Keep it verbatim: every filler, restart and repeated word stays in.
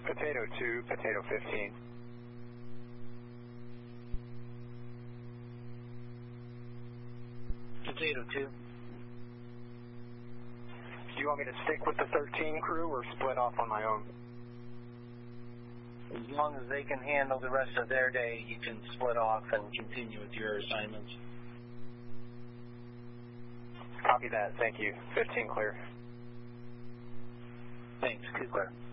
Potato two, Potato fifteen. Potato two. Do you want me to stick with the thirteen crew or split off on my own? As long as they can handle the rest of their day, you can split off and continue with your assignments. Copy that. Thank you. fifteen clear. Thanks. Clear.